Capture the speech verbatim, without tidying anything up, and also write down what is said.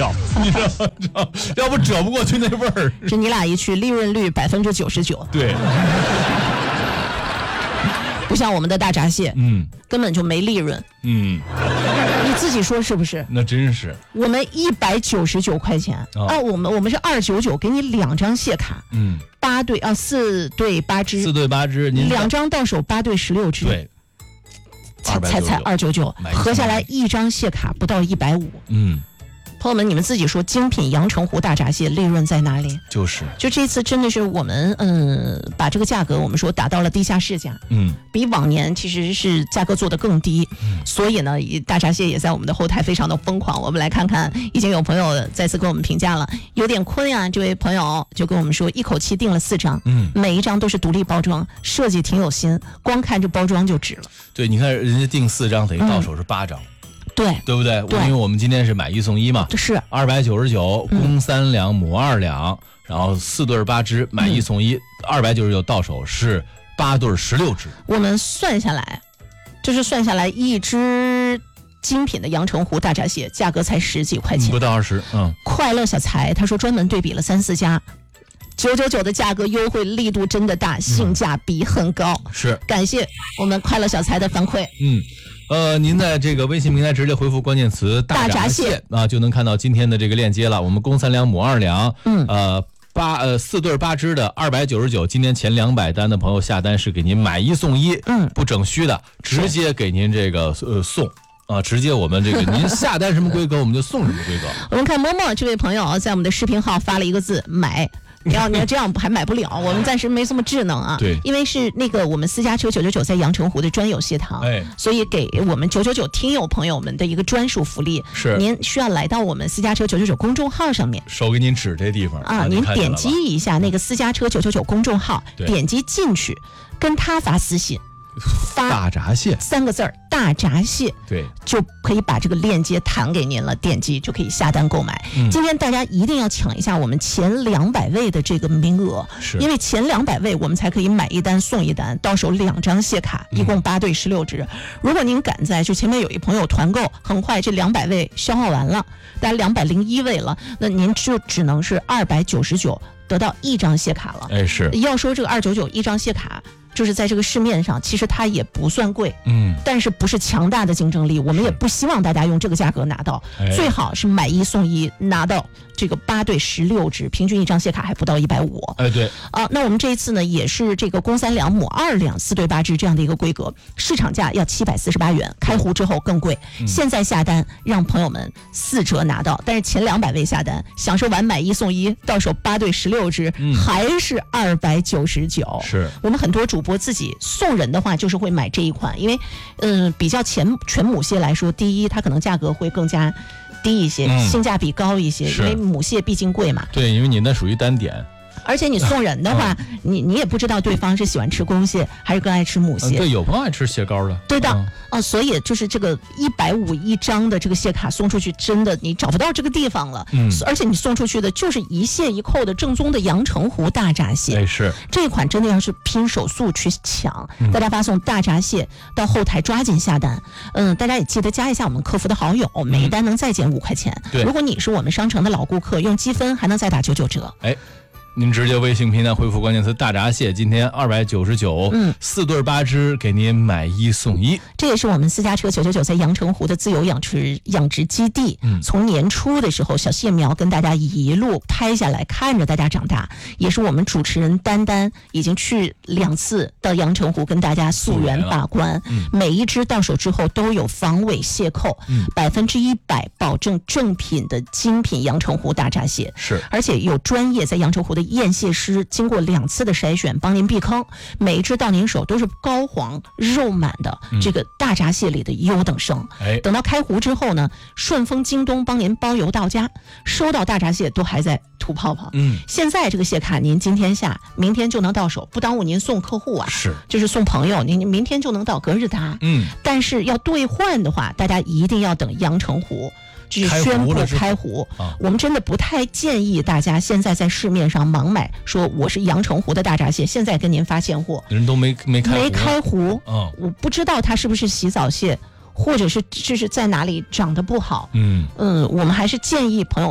料，你知道吗？要不折不过去那味儿。 这你俩一去，利润率百分之九十九。 对。 不像我们的大闸蟹， 嗯， 根本就没利润。 嗯， 你自己说是不是？ 那真是。 我们一百九十九块钱啊、哦，我们我们是二九九，给你两张蟹卡， 嗯， 八对啊，四对八只， 四对八只，您两张到手，八对十六只， 对， 才才才二九九，合下来一张蟹卡不到一百五， 嗯。 朋友们，你们自己说，精品阳澄湖大闸蟹利润在哪里？ 就是就这次真的是我们嗯，把这个价格我们说达到了低下市价， 嗯， 比往年其实是价格做得更低， 嗯， 所以呢，大闸蟹也在我们的后台非常的疯狂。我们来看看，已经有朋友再次给我们评价了，有点困呀，这位朋友就跟我们说，一口气订了四张， 嗯， 每一张都是独立包装，设计挺有心，光看这包装就值了。 对，你看人家订四张，等于到手是八张。嗯， 对对不对？ 对， 因为我们今天是买一送一嘛， 是二百九十九，公三两，母二两，然后四对八只，买一送一，二百九十九到手是八对十六只。 我们算下来，就是算下来一只精品的阳澄湖大闸蟹价格才十几块钱， 不到二十。嗯， 快乐小财他说专门对比了三四家。九九九的价格优惠力度真的大，性价比很高。 嗯、是， 感谢我们快乐小财的反馈。 嗯，呃，您在这个微信平台直接回复关键词“大闸蟹”啊，就能看到今天的这个链接了。我们公三两，母二两，嗯，呃，八呃四对八只的二百九十九，今天前两百单的朋友下单是给您买一送一，嗯，不整虚的，直接给您这个呃送。啊，直接我们这个您下单什么规格，我们就送什么规格。 我们看默默这位朋友在我们的视频号发了一个字买。你要你要这样还买不了，我们暂时没这么智能啊。 对， 因为是那个我们私家车九九九在阳澄湖的专有蟹塘， 哎， 所以给我们九九九听友朋友们的一个专属福利是， 您需要来到我们私家车九九九公众号上面， 手给您指这地方啊，您点击一下那个私家车九九九公众号，点击进去，跟他发私信。发大闸蟹三个字儿，大闸蟹， 对， 就可以把这个链接弹给您了，点击就可以下单购买。嗯、今天大家一定要抢一下我们前两百位的这个名额， 是因为前两百位我们才可以买一单送一单，到手两张蟹卡，一共八对十六只。嗯、如果您赶在就前面有一朋友团购，很快这两百位消耗完了，大概两百零一位了，那您就只能是二百九十九得到一张蟹卡了。 哎，是要说这个二九九一张蟹卡。就是在这个市面上，其实它也不算贵，嗯，但是不是强大的竞争力，我们也不希望大家用这个价格拿到，最好是买一送一，拿到这个八对十六只，平均一张蟹卡还不到一百五， 哎，对， 啊，那我们这一次呢，也是这个公三两，母二两，四对八只这样的一个规格，市场价要七百四十八元，开壶之后更贵，嗯、现在下单让朋友们四折拿到，但是前两百位下单享受完买一送一，到手八对十六只，嗯、还是二百九十九， 是我们很多主。主播自己送人的话，就是会买这一款，因为，嗯、呃，比较全全母蟹来说，第一它可能价格会更加低一些，嗯、性价比高一些，因为母蟹毕竟贵嘛。 对，因为你那属于单点。 而且你送人的话，嗯、你你也不知道对方是喜欢吃公蟹还是更爱吃母蟹。 嗯、对，有朋友爱吃蟹膏的。 对的，嗯、啊，所以就是这个一百五一张的这个蟹卡送出去，真的你找不到这个地方了。嗯，而且你送出去的就是一蟹一扣的正宗的阳澄湖大闸蟹。 哎，是这一款真的要是拼手速去抢，嗯、大家发送大闸蟹到后台抓紧下单。嗯，大家也记得加一下我们客服的好友，每一单能再减五块钱。 对， 如果你是我们商城的老顾客，用积分还能再打九九折。 哎。您直接微信平台回复关键词“大闸蟹”，今天二百九十九，嗯，四对八只，给您买一送一。 这也是我们私家车九九九在阳澄湖的自由养殖养殖基地。嗯，从年初的时候，小蟹苗跟大家一路拍下来，看着大家长大，也是我们主持人丹丹已经去两次到阳澄湖跟大家溯源把关。嗯，每一只到手之后都有防伪蟹扣，嗯，百分之一百保证正品的精品阳澄湖大闸蟹。 是， 而且有专业在阳澄湖的验蟹师经过两次的筛选，帮您避坑，每一只到您手都是高黄肉满的这个大闸蟹里的优等生。嗯、等到开壶之后呢，顺丰、京东帮您包邮到家，收到大闸蟹都还在吐泡泡。嗯，现在这个蟹卡您今天下，明天就能到手，不耽误您送客户啊， 是， 就是送朋友，您明天就能到，隔日达。嗯，但是要兑换的话，大家一定要等阳澄湖。就是宣布开壶，啊、我们真的不太建议大家现在在市面上盲买，说我是阳澄湖的大闸蟹，现在跟您发现货， 人都没没开壶， 没开壶， 嗯， 我不知道它是不是洗澡蟹，或者是这是在哪里长得不好，嗯嗯，我们还是建议朋友。